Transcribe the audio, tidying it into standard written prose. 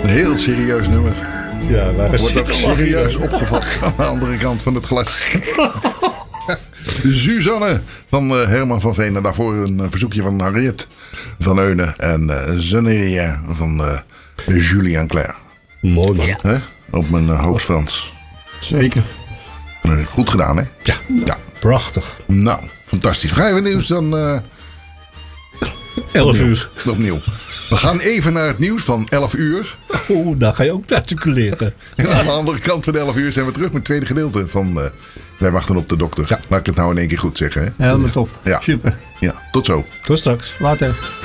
Een heel serieus nummer. Ja, wij Wordt ook serieus opgevat aan de andere kant van het glas. Suzanne van Herman van Veen. En daarvoor een verzoekje van Harriet van Eunen. En Zeneria van Julien Clerc. Mooi man. Ja. Hè? Op mijn Hoogst-Frans. Zeker. Goed gedaan, hè? Ja. Prachtig. Nou, fantastisch. Ga je nieuws dan 11 uur. opnieuw. We gaan even naar het nieuws van 11 uur. Oeh, daar ga je ook articuleren. En aan de andere kant van 11 uur zijn we terug met het tweede gedeelte van Wij wachten op de dokter. Ja. Laat ik het nou in één keer goed zeggen. Hè? Helemaal top. Ja. Super. Ja, tot zo. Tot straks. Later.